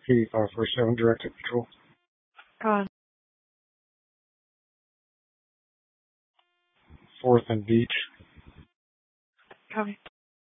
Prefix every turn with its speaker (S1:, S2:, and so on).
S1: P547 directed patrol.
S2: Go on.
S1: 4th and Beach.
S2: Copy.